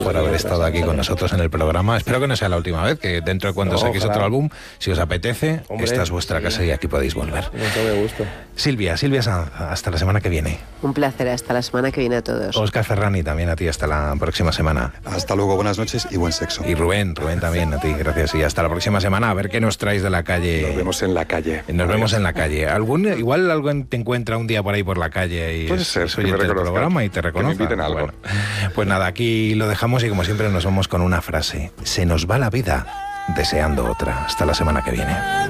por haber estado aquí con nosotros en el programa. Espero que no sea la última vez, que dentro de cuando saquéis otro álbum, si os apetece, esta es vuestra casa y aquí podéis volver. Con todo gusto. Silvia Sanz, hasta la semana que viene. Un placer, hasta la semana que viene a todos. Óscar Ferrani, también a ti, hasta la próxima semana. Hasta luego, buenas noches y buen sexo. Y Rubén también a ti, gracias. Y hasta la próxima semana, a ver qué nos traéis de la calle. Nos vemos en la calle. Nos vemos en la calle. Igual alguien te encuentra un día por ahí por la calle y puede ser, es oyente del programa y te reconoce. Que me inviten a algo. Bueno, pues nada, aquí lo dejamos y como siempre nos vamos con una frase. Se nos va la vida deseando otra. Hasta la semana que viene.